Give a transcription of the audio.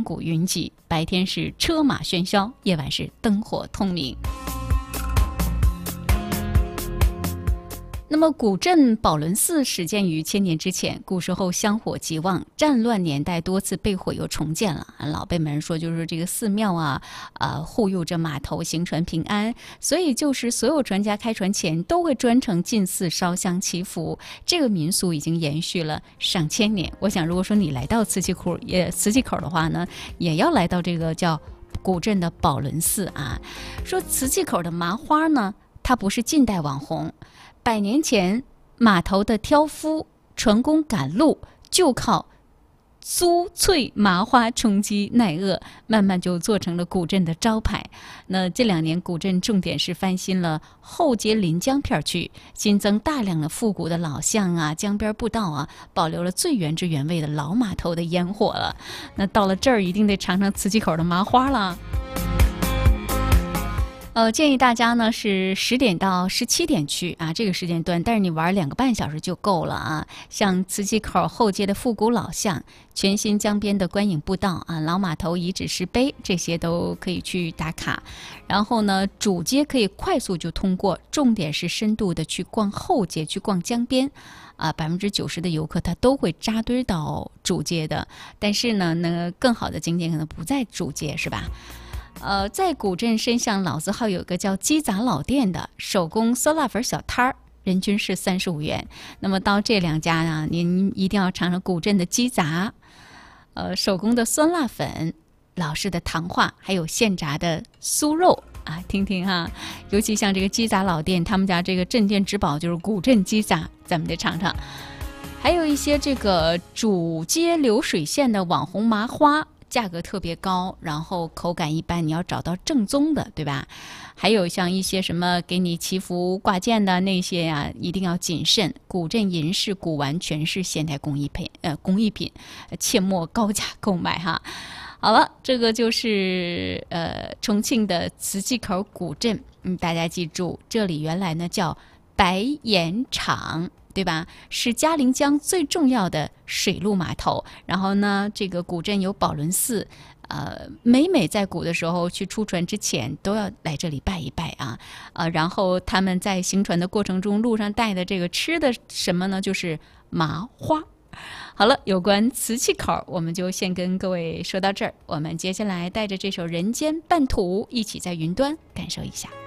山谷云集，白天是车马喧嚣，夜晚是灯火通明。那么古镇宝轮寺始建于1000年之前，古时候香火极旺，战乱年代多次被毁又重建了。老辈们说，就是这个寺庙护佑着码头行船平安，所以就是所有船家开船前都会专程进寺烧香祈福。这个民俗已经延续了上千年。我想，如果说你来到慈济口的话呢，也要来到这个叫古镇的宝轮寺啊。说慈济口的麻花呢，它不是近代网红。100年前，码头的挑夫、船工赶路就靠酥脆麻花充饥耐饿，慢慢就做成了古镇的招牌。那这2年，古镇重点是翻新了后街临江片区，新增大量的复古的老巷啊、江边步道啊，保留了最原汁原味的老码头的烟火了。那到了这儿，一定得尝尝慈济口的麻花了。建议大家呢是10点到17点去啊，这个时间段，但是你玩2个半小时就够了啊。像慈济口后街的复古老巷、全新江边的观影步道啊、老码头遗址石碑，这些都可以去打卡。然后呢，主街可以快速就通过，重点是深度的去逛后街，去逛江边。90%的游客他都会扎堆到主街的，但是呢，更好的景点可能不在主街，是吧？在古镇深巷老字号有个叫鸡杂老店的手工酸辣粉小摊儿，人均是35元。那么到这2家呢，您一定要尝尝古镇的鸡杂，手工的酸辣粉、老式的糖化，还有现炸的酥肉啊，听听哈。尤其像这个鸡杂老店，他们家这个镇店之宝就是古镇鸡杂，咱们得尝尝。还有一些这个主街流水线的网红麻花，价格特别高，然后口感一般，你要找到正宗的，对吧？还有像一些什么给你祈福挂件的那些呀，一定要谨慎。古镇银饰、古玩全是现代工艺品，切莫高价购买哈。好了，这个就是重庆的慈济口古镇，大家记住，这里原来呢叫白岩厂，对吧？是嘉陵江最重要的水陆码头。然后呢，这个古镇有宝轮寺，每在古的时候去出船之前都要来这里拜一拜啊。然后他们在行船的过程中，路上带的这个吃的什么呢？就是麻花。好了，有关瓷器口我们就先跟各位说到这儿，我们接下来带着这首《人间半途》一起在云端感受一下。